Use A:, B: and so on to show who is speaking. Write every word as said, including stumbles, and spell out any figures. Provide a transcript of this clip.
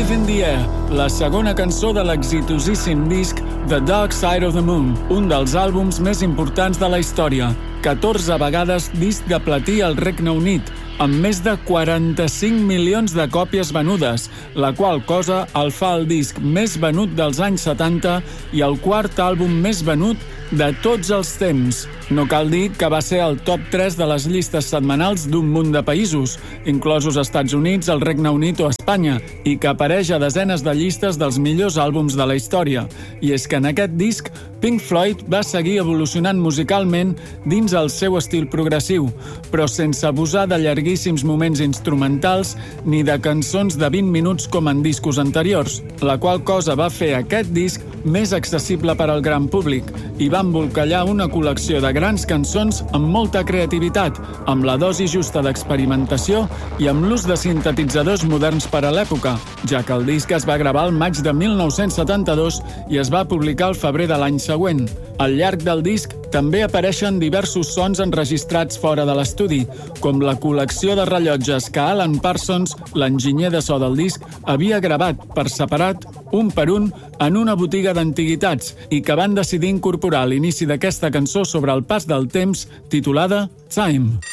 A: Live in the Air, la segona cançó de l'exitosíssim disc The Dark Side of the Moon, un dels àlbums més importants de la història. catorze vegades disc de platí al Regne Unit, amb més de quaranta-cinc milions de còpies venudes, la qual cosa el fa el disc més venut dels anys setanta i el quart àlbum més venut de tots els temps. No cal dir que va ser el top tres de les llistes setmanals d'un munt de països, inclosos Estats Units, el Regne Unit o Espanya, i que apareix a desenes de llistes dels millors àlbums de la història. I és que en aquest disc, Pink Floyd va seguir evolucionant musicalment dins el seu estil progressiu, però sense abusar de llarguíssims moments instrumentals ni de cançons de vint minuts com en discos anteriors, la qual cosa va fer aquest disc més accessible per al gran públic i va embolcallar una col·lecció de grans cançons amb molta creativitat, amb la dosi justa d'experimentació i amb l'ús de sintetitzadors moderns per a l'època, ja que el disc es va gravar al maig de mil nou-cents setanta-dos i es va publicar al febrer de l'any següent. Al llarg del disc també apareixen diversos sons enregistrats fora de l'estudi, com la col·lecció de rellotges que Alan Parsons, l'enginyer de so del disc, havia gravat per separat, un per un, en una botiga d'antiguitats i que van decidir incorporar a l'inici d'aquesta cançó sobre el pas del temps, titulada Time.